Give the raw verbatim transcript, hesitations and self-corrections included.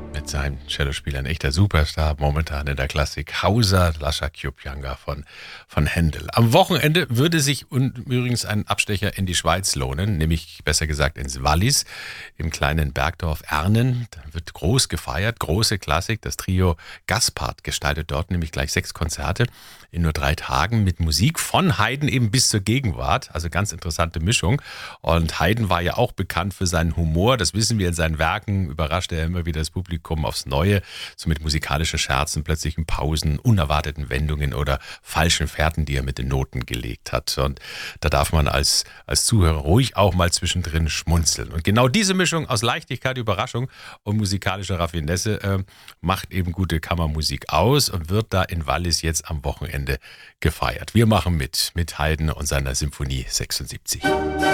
mit seinem Cellospieler, ein echter Superstar momentan in der Klassik. Hauser Lascha Kjupjanga von, von Händel. Am Wochenende würde sich übrigens ein Abstecher in die Schweiz lohnen, nämlich besser gesagt ins Wallis, im kleinen Bergdorf Ernen. Da wird groß gefeiert, große Klassik. Das Trio Gaspard gestaltet dort nämlich gleich sechs Konzerte in nur drei Tagen mit Musik von Haydn eben bis zur Gegenwart. Also ganz interessante Mischung. Und Haydn war ja auch bekannt für seinen Humor. Das wissen wir in seinen Werken. Überrascht er immer wieder das Publikum aufs Neue. So mit musikalischen Scherzen, plötzlichen Pausen, unerwarteten Wendungen oder falschen Fährten, die er mit den Noten gelegt hat. Und da darf man als, als Zuhörer ruhig auch mal zwischendrin schmunzeln. Und genau diese Mischung aus Leichtigkeit, Überraschung und musikalischer Raffinesse äh, macht eben gute Kammermusik aus und wird da in Wallis jetzt am Wochenende gefeiert. Wir machen mit, mit Haydn und seiner Symphonie sechsundsiebzig.